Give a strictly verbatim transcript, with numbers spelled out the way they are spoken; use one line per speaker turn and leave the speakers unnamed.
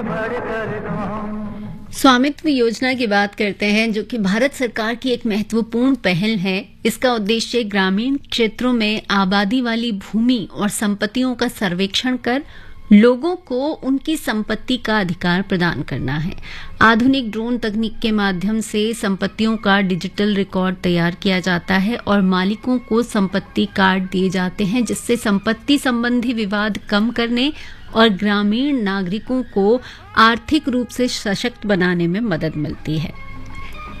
स्वामित्व योजना की बात करते हैं, जो कि भारत सरकार की एक महत्वपूर्ण पहल है। इसका उद्देश्य ग्रामीण क्षेत्रों में आबादी वाली भूमि और संपत्तियों का सर्वेक्षण कर लोगों को उनकी संपत्ति का अधिकार प्रदान करना है। आधुनिक ड्रोन तकनीक के माध्यम से संपत्तियों का डिजिटल रिकॉर्ड तैयार किया जाता है और मालिकों को संपत्ति कार्ड दिए जाते हैं, जिससे संपत्ति संबंधी विवाद कम करने और ग्रामीण नागरिकों को आर्थिक रूप से सशक्त बनाने में मदद मिलती है।